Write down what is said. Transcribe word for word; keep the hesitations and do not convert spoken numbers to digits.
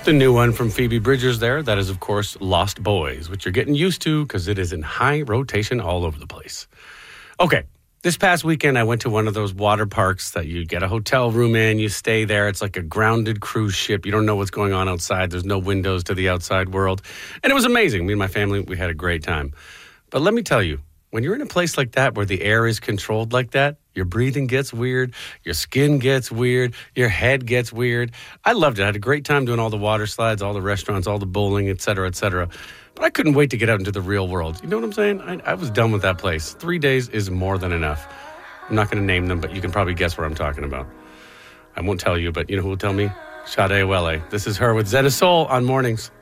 The new one from Phoebe Bridgers there, that is, of course, Lost Boys, which you're getting used to because it is in high rotation all over the place. Okay, this past weekend I went to one of those water parks that you get a hotel room in, you stay there. It's like a grounded cruise ship. You don't know what's going on outside. There's no windows to the outside world. And it was amazing. Me and my family, we had a great time. But let me tell you, when you're in a place like that where the air is controlled like that, your breathing gets weird, your skin gets weird, your head gets weird. I loved it. I had a great time doing all the water slides, all the restaurants, all the bowling, et cetera, et cetera. But I couldn't wait to get out into the real world. You know what I'm saying? I, I was done with that place. Three days is more than enough. I'm not going to name them, but you can probably guess what I'm talking about. I won't tell you, but you know who will tell me? Sade Awele. This is her with Zena Soul on Mornings.